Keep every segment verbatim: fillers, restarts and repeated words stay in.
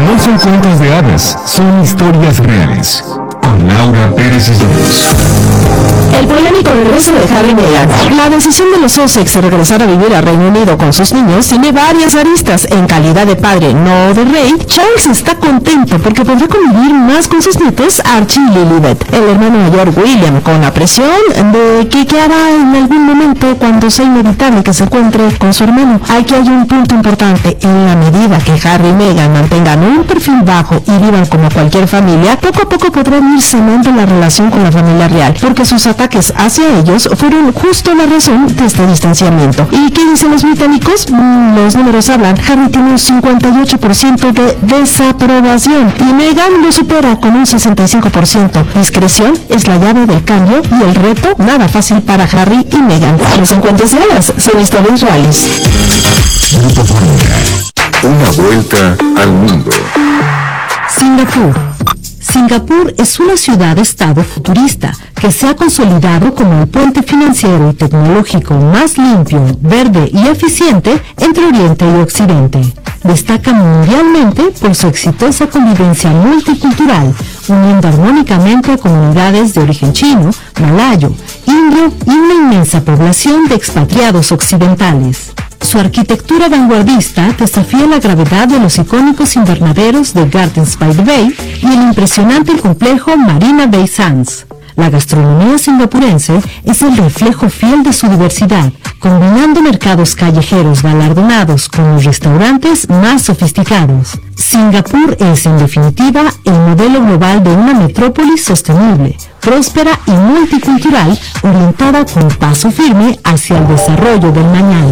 No son cuentos de hadas, son historias reales. Con Laura Pérez Isdorus. El polémico regreso de Harry y Meghan. La decisión de los Sussex de regresar a vivir a Reino Unido con sus niños tiene varias aristas. En calidad de padre, no de rey, Charles está contento porque podrá convivir más con sus nietos Archie y Lilibet. El hermano mayor William, con la presión de que qué hará en algún momento cuando sea inevitable que se encuentre con su hermano. Aquí hay un punto importante. En la medida que Harry y Meghan mantengan un perfil bajo y vivan como cualquier familia, poco a poco podrán ir sanando la relación con la familia real, porque sus ataques hacia ellos fueron justo la razón de este distanciamiento. ¿Y qué dicen los británicos? Mm, los números hablan. Harry tiene un cincuenta y ocho por ciento de desaprobación y Meghan lo supera con un sesenta y cinco por ciento. Discreción es la llave del cambio y el reto nada fácil para Harry y Meghan. Los encuentros de hadas son historias reales. Grupo Fórmula. Una vuelta al mundo. Singapur. Singapur es una ciudad-estado futurista que se ha consolidado como el puente financiero y tecnológico más limpio, verde y eficiente entre Oriente y Occidente. Destaca mundialmente por su exitosa convivencia multicultural, uniendo armónicamente a comunidades de origen chino, malayo, indio y una inmensa población de expatriados occidentales. Su arquitectura vanguardista desafía la gravedad de los icónicos invernaderos de Gardens by the Bay y el impresionante y complejo Marina Bay Sands. La gastronomía singapurense es el reflejo fiel de su diversidad, combinando mercados callejeros galardonados con los restaurantes más sofisticados. Singapur es, en definitiva, el modelo global de una metrópolis sostenible, próspera y multicultural, orientada con paso firme hacia el desarrollo del mañana.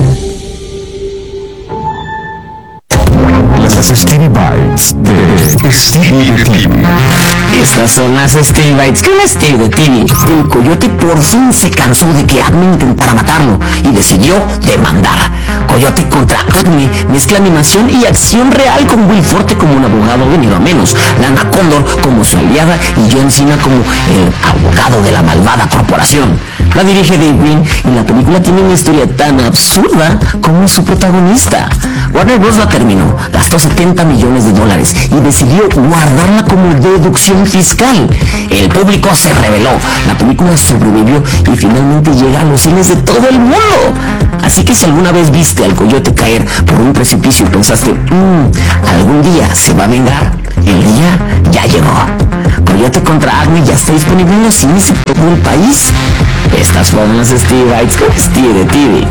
Las Stevie Bites de Stevie de T V. Estas son las Stevie Bites que la Stevie de T V. El coyote por fin se cansó de que Acme intentara matarlo y decidió demandar. Coyote contra Acme mezcla animación y acción real con Will Forte como un abogado venido a menos, Lana Condor como su aliada y John Cena como el abogado de la malvada corporación. La dirige Dave Green y la película tiene una historia tan absurda como su protagonista. Warner Bros. La terminó, gastó setenta millones de dólares y decidió guardarla como deducción fiscal. El público se rebeló, la película sobrevivió y finalmente llega a los cines de todo el mundo. Así que si alguna vez viste al coyote caer por un precipicio y pensaste, mmm, algún día se va a vengar, el día ya llegó. Coyote contra Acme ya está disponible en los cines de todo el país. Estas fueron las Stevie Bites con Stevie de T V.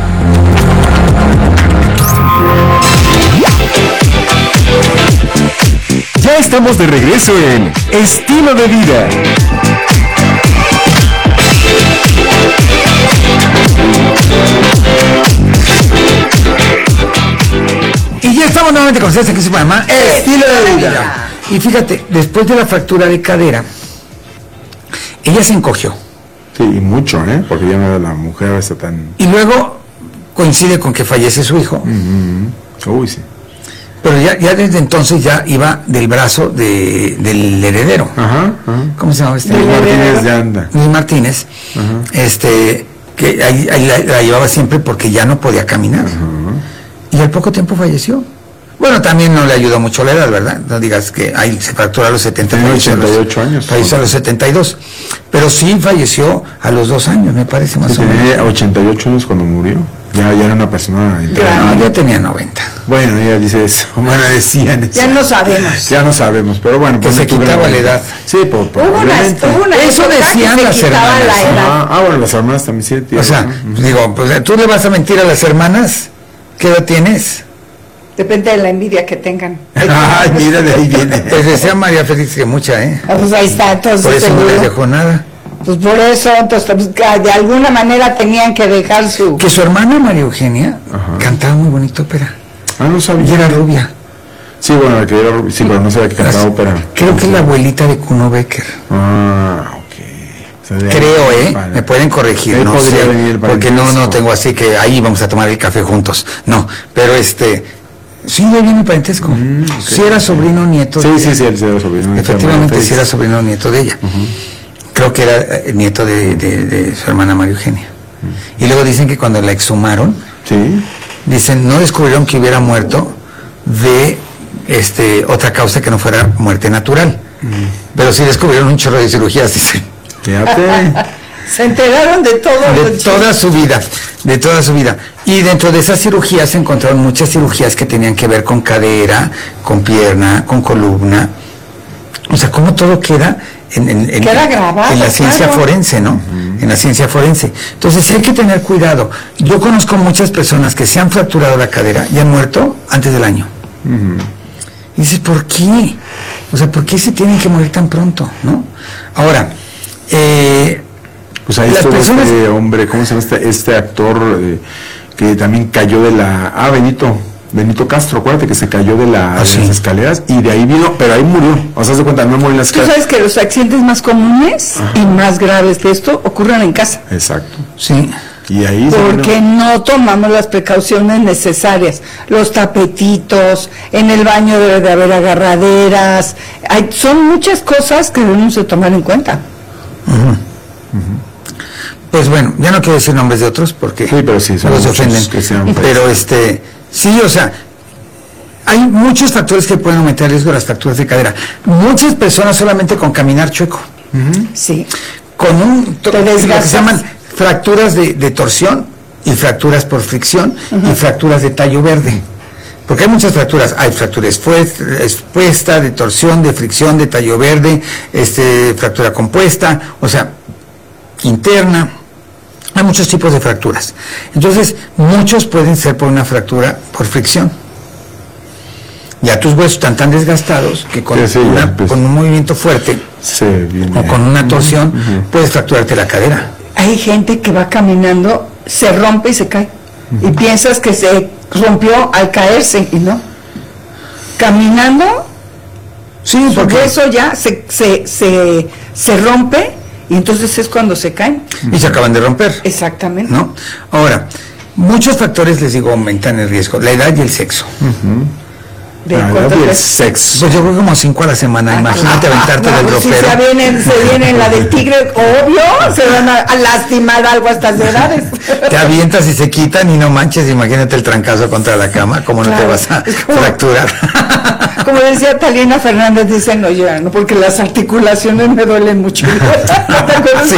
Ya estamos de regreso en Estilo de Vida. Y ya estamos nuevamente con ustedes aquí en su programa Estilo de Vida. Y fíjate, después de la fractura de cadera, ella se encogió. Sí, y mucho, ¿eh? Porque ya no era la mujer esa tan... Y luego coincide con que fallece su hijo. Uh-huh. Uy, sí. Pero ya, ya desde entonces ya iba del brazo de, del heredero. Ajá, ajá. ¿Cómo se llama este? Luis Martínez de Anda. Luis Martínez. Ajá. Este, que ahí, ahí la, la llevaba siempre porque ya no podía caminar. Ajá. Y al poco tiempo falleció. Bueno, también no le ayudó mucho la edad, ¿verdad? No digas que ahí se fracturó a los setenta. Tenía ochenta y ocho años. Falleció a los setenta y dos. Pero sí falleció a los dos años, me parece más sí, o menos. Tenía ochenta y ocho años cuando murió. Ya, ya era una persona... No, ya tenía noventa. Bueno, ella dice eso. Bueno, decían eso. Ya no sabemos. Ya no sabemos, pero bueno. Que se quitaba la edad. Sí, por, por hubo una, hubo una eso decían las hermanas. Ah, ah, bueno, las hermanas también sí. Tío, o sea, ¿no? Digo, pues tú le vas a mentir a las hermanas. ¿Qué edad tienes? Depende de la envidia que tengan. Ay, mira, de ahí viene. Pues decía María Félix que mucha, ¿eh? Ah, pues ahí está, entonces. Por eso seguro. no les dejó nada. Pues por eso, entonces, pues, de alguna manera tenían que dejar su... Que su hermana María Eugenia Ajá. cantaba muy bonito ópera. Ah, no sabía. Y era rubia. Sí, bueno, la que era rubia, sí, pero no sabía que cantaba ópera. Creo okay. que es la abuelita de Kuno Becker. Ah, ok. O sea, creo, ¿eh? Vale. Me pueden corregir, no sé, porque no, no tengo así que ahí vamos a tomar el café juntos. No, pero este... Sí, de ahí viene mi parentesco. Mm, okay. Sí era sobrino nieto sí, de sí, ella. Sí, sí, sí, era sobrino. Efectivamente, sí era sobrino nieto de ella. Uh-huh. Creo que era el nieto de, de, de su hermana María Eugenia. Uh-huh. Y luego dicen que cuando la exhumaron, ¿sí? Dicen, no descubrieron que hubiera muerto de este, otra causa que no fuera muerte natural. Mm. Pero sí descubrieron un chorro de cirugías, dicen. Fíjate. Se enteraron de todo. De toda su vida, de toda su vida. Y dentro de esas cirugías se encontraron muchas cirugías que tenían que ver con cadera, con pierna, con columna. O sea, cómo todo queda en, en, en, queda grabado, en la ciencia claro. forense, ¿no? Uh-huh. En la ciencia forense. Entonces hay que tener cuidado. Yo conozco muchas personas que se han fracturado la cadera y han muerto antes del año. Uh-huh. Y dices, ¿por qué? O sea, ¿por qué se tienen que morir tan pronto, no? Ahora, eh... pues ahí estuvo personas... este hombre, ¿cómo se llama este, este actor eh, que también cayó de la... Ah, Benito, Benito Castro, acuérdate que se cayó de, la, ah, de sí. las escaleras y de ahí vino, pero ahí murió. O sea, se cuenta, no murió en las escaleras. Tú sabes que los accidentes más comunes Ajá. y más graves de esto ocurren en casa. Exacto. Sí. Y ahí porque no tomamos las precauciones necesarias, los tapetitos, en el baño debe de haber agarraderas, hay, son muchas cosas que debemos de tomar en cuenta. Uh-huh. Uh-huh. Pues bueno, ya no quiero decir nombres de otros porque sí, pero sí, los ofenden, que sean pero este, sí, o sea, hay muchos factores que pueden aumentar el riesgo de las fracturas de cadera. Muchas personas solamente con caminar chueco, uh-huh. sí, con un, lo que se llaman fracturas de, de torsión y fracturas por fricción uh-huh. y fracturas de tallo verde. Porque hay muchas fracturas, hay fractura expuesta, de torsión, de fricción, de tallo verde, este, fractura compuesta, o sea, interna. Hay muchos tipos de fracturas. Entonces, muchos pueden ser por una fractura por fricción. Ya tus huesos están tan desgastados que con, sí, sí, una, ya, pues, con un movimiento fuerte sí, o con una torsión uh-huh. puedes fracturarte la cadera. Hay gente que va caminando, se rompe y se cae. Uh-huh. Y piensas que se rompió al caerse y no. Caminando, sí, porque eso ya se, se, se, se rompe y entonces es cuando se caen. Y se acaban de romper. Exactamente. ¿No? Ahora, muchos factores, les digo, aumentan el riesgo. La edad y el sexo. Uh-huh. ¿De ah, cuánto el sexo? Pues yo creo como cinco a la semana, ah, imagínate ah, aventarte no, del pues ropero. Si se vienen, se vienen la del tigre, obvio, se van a, a lastimar algo a estas edades. Te avientas y se quitan y no manches, imagínate el trancazo contra la cama, como claro, no te vas a como, fracturar. Como decía Talina Fernández, dice, no, yo no, porque las articulaciones me duelen mucho. Sí.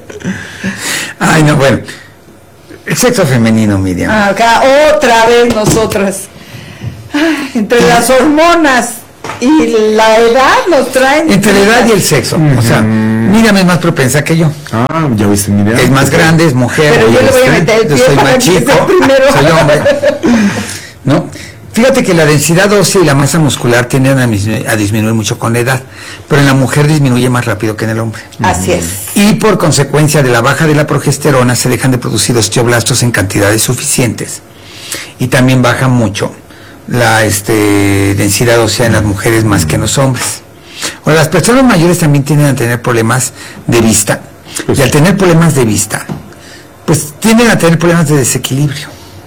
Ay, no, bueno. El sexo femenino, Miriam. Acá otra vez nosotras. Ay, entre las hormonas y la edad nos traen... Entre la edad y el sexo. Uh-huh. O sea, Miriam es más propensa que yo. Ah, ya viste, Miriam. Es más grande, es mujer. Pero yo le voy a meter el pie yo soy para más que chico, sea primero. soy hombre. ¿No? Fíjate que la densidad ósea y la masa muscular tienden a, disminuir, a disminuir mucho con la edad, pero en la mujer disminuye más rápido que en el hombre. Así es. Y por consecuencia de la baja de la progesterona se dejan de producir osteoblastos en cantidades suficientes. Y también baja mucho la este, densidad ósea en las mujeres más que en los hombres. Ahora, las personas mayores también tienden a tener problemas de vista, pues, y al tener problemas de vista, pues tienden a tener problemas de desequilibrio.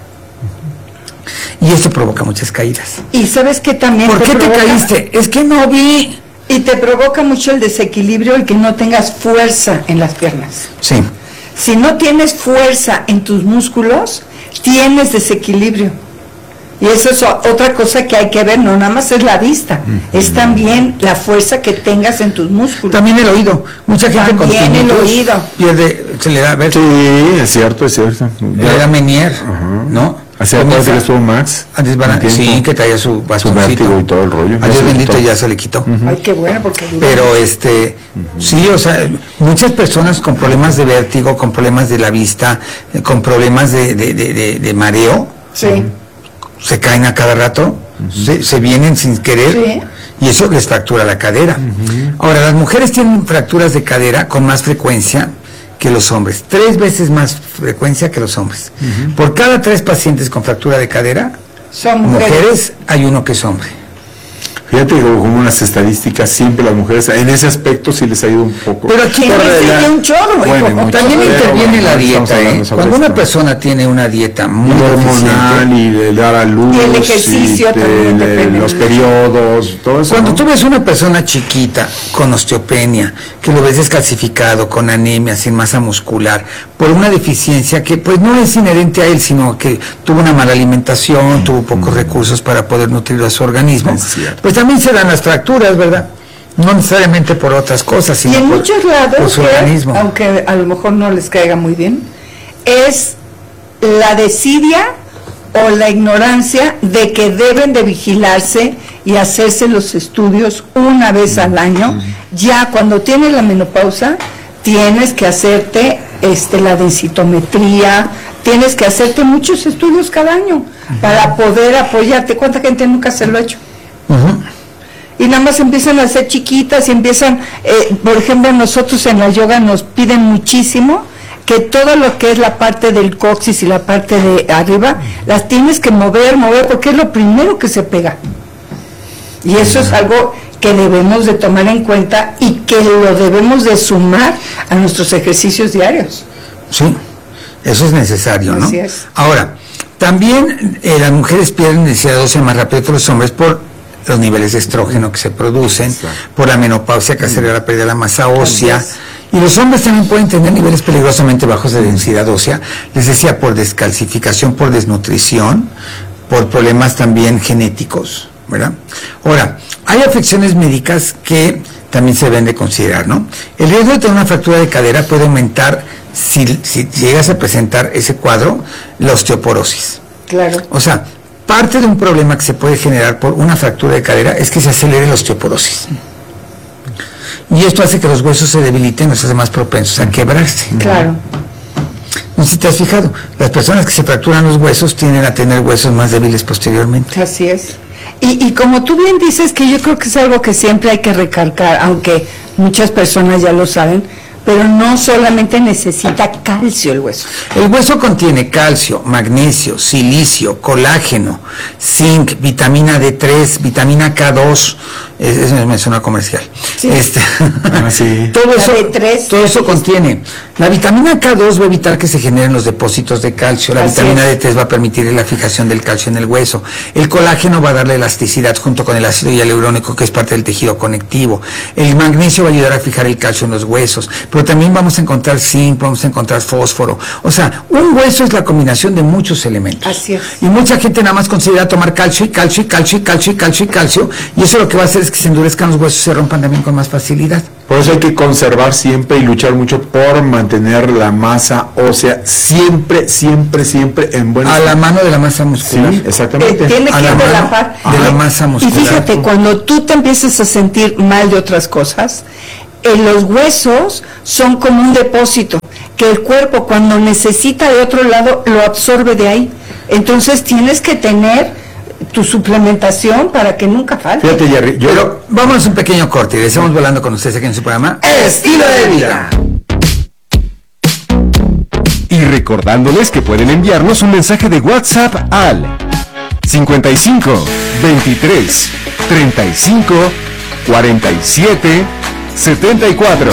Y esto provoca muchas caídas. Y sabes que también... ¿Por te qué provoca... te caíste? Es que no vi. Y te provoca mucho el desequilibrio el que no tengas fuerza en las piernas. Sí. Si no tienes fuerza en tus músculos, tienes desequilibrio. Y eso es otra cosa que hay que ver, no nada más es la vista, mm-hmm. es también la fuerza que tengas en tus músculos. También el oído. Mucha gente también con el oído. Pierde, se le da, a ver. Sí, es cierto, es cierto. Le da Menier, uh-huh. ¿no? Así acuérdate que estuvo Max. Sí, que traía su vértigo y todo el rollo. A Dios bendito ya se le quitó. Uh-huh. Ay, qué bueno, porque... Pero este, uh-huh. sí, o sea, muchas personas con problemas de vértigo, con problemas de la vista, con problemas de, de, de, de, de mareo. Sí. Uh-huh. Se caen a cada rato, uh-huh. se, se vienen sin querer, sí. y eso les fractura la cadera. Uh-huh. Ahora, las mujeres tienen fracturas de cadera con más frecuencia que los hombres, tres veces más frecuencia que los hombres. Uh-huh. Por cada tres pacientes con fractura de cadera, son mujeres, mujeres hay uno que es hombre. Fíjate que como unas estadísticas, siempre las mujeres en ese aspecto sí les ha ido un poco. Pero aquí tiene un chorro. Bueno, hijo, también mucho, interviene bueno, la dieta, ¿eh? Cuando una esto. persona tiene una dieta muy hormonal y de dar a luz, Y el ejercicio y de- también de depende. los periodos, todo eso. Cuando ¿no? tú ves una persona chiquita con osteopenia, que lo ves descalcificado, con anemia, sin masa muscular, por una deficiencia que pues no es inherente a él, sino que tuvo una mala alimentación, tuvo pocos recursos para poder nutrir a su organismo, Es cierto. pues también se dan las fracturas, ¿verdad? No necesariamente por otras cosas, Y sino en por, muchos por lados, su que, organismo. aunque a lo mejor no les caiga muy bien, es la desidia o la ignorancia de que deben de vigilarse y hacerse los estudios una vez al año. Ya cuando tienes la menopausa, tienes que hacerte este, la densitometría, tienes que hacerte muchos estudios cada año para poder apoyarte. ¿Cuánta gente nunca se lo ha hecho? Ujú. Y nada más empiezan a ser chiquitas y empiezan, eh, por ejemplo, nosotros en la yoga nos piden muchísimo que todo lo que es la parte del coxis y la parte de arriba, las tienes que mover, mover, porque es lo primero que se pega. Y eso es algo que debemos de tomar en cuenta y que lo debemos de sumar a nuestros ejercicios diarios. Sí, eso es necesario, ¿no? Así es. Ahora, también eh, las mujeres pierden densidad ósea más rápido que los hombres por los niveles de estrógeno que se producen, Exacto. por la menopausia que acelera la pérdida de la masa ósea. Así es. Y los hombres también pueden tener niveles peligrosamente bajos de densidad ósea, les decía, por descalcificación, por desnutrición, por problemas también genéticos, ¿verdad? Ahora, hay afecciones médicas que también se deben de considerar, ¿no? El riesgo de tener una fractura de cadera puede aumentar si, si llegas a presentar ese cuadro, la osteoporosis. Claro. O sea, parte de un problema que se puede generar por una fractura de cadera es que se acelere la osteoporosis. Y esto hace que los huesos se debiliten, los hace más propensos a quebrarse. Claro. No sé si te has fijado, las personas que se fracturan los huesos tienden a tener huesos más débiles posteriormente. Así es. Y, y como tú bien dices, que yo creo que es algo que siempre hay que recalcar, aunque muchas personas ya lo saben, pero no solamente necesita calcio el hueso. El hueso contiene calcio, magnesio, silicio, colágeno, zinc, vitamina D tres, vitamina K dos, es- eso me suena comercial. Sí. Este, Ah, sí. todo La eso, D tres, todo eso ya contiene. La vitamina K dos va a evitar que se generen los depósitos de calcio, la Así vitamina es. D tres va a permitir la fijación del calcio en el hueso, el colágeno va a darle elasticidad junto con el ácido hialurónico que es parte del tejido conectivo, el magnesio va a ayudar a fijar el calcio en los huesos, pero también vamos a encontrar zinc, vamos a encontrar fósforo. O sea, un hueso es la combinación de muchos elementos. Así es. Y mucha gente nada más considera tomar calcio y calcio y calcio y calcio y calcio y calcio, y eso lo que va a hacer es que se endurezcan los huesos y se rompan también con más facilidad. Por eso hay que conservar siempre y luchar mucho por mantener la masa ósea siempre, siempre, siempre en buena A la mano de la masa Sí, muscular. exactamente. Eh, tiene A que la ir de la mano par. de la Y- masa muscular. Y fíjate, cuando tú te empiezas a sentir mal de otras cosas, eh, los huesos son como un depósito, que el cuerpo cuando necesita de otro lado lo absorbe de ahí. Entonces tienes que tener tu suplementación para que nunca falte. Fíjate, Jerry, yo Pero vámonos a un pequeño corte y les estamos volando con ustedes aquí en su programa Estilo de Vida. Y recordándoles que pueden enviarnos un mensaje de WhatsApp al cincuenta y cinco, veintitrés, treinta y cinco, cuarenta y siete, setenta y cuatro.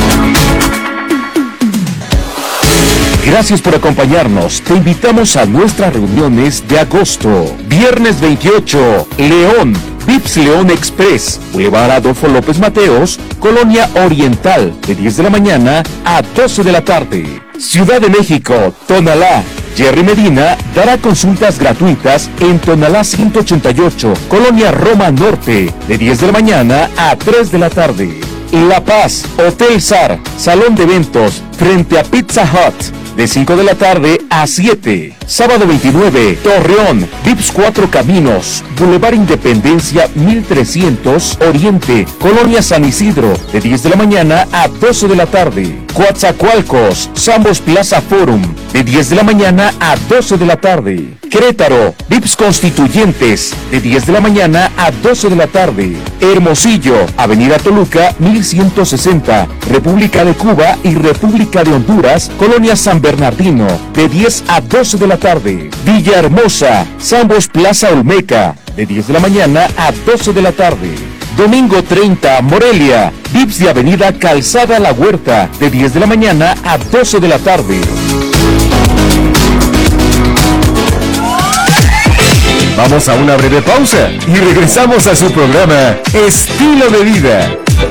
Gracias por acompañarnos. Te invitamos a nuestras reuniones de agosto. Viernes veintiocho, León, Vips León Express, Boulevard Adolfo López Mateos, Colonia Oriental, de diez de la mañana a doce de la tarde. Ciudad de México, Tonalá. Jerry Medina dará consultas gratuitas en Tonalá ciento ochenta y ocho, Colonia Roma Norte, de diez de la mañana a tres de la tarde. La Paz, Hotel Sar, Salón de Eventos, frente a Pizza Hut, de cinco de la tarde a siete. Sábado veintinueve, Torreón, Vips Cuatro Caminos, Boulevard Independencia mil trescientos, Oriente, Colonia San Isidro, de diez de la mañana a doce de la tarde. Coatzacoalcos, Sambos Plaza Forum, de diez de la mañana a doce de la tarde. Querétaro, V I P S Constituyentes, de diez de la mañana a doce de la tarde. Hermosillo, Avenida Toluca, mil ciento sesenta, República de Cuba y República de Honduras, Colonia San Bernardino, de diez a doce de la tarde. Villahermosa, Sambos Plaza Olmeca, de diez de la mañana a doce de la tarde. Domingo treinta, Morelia, V I P S de Avenida Calzada La Huerta, de diez de la mañana a doce de la tarde. Vamos a una breve pausa y regresamos a su programa Estilo de Vida.